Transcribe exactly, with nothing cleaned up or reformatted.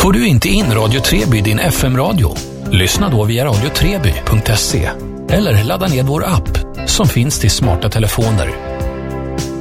Får du inte in Radio Treby i din F M-radio? Lyssna då via radiotreby punkt se eller ladda ner vår app som finns till smarta telefoner.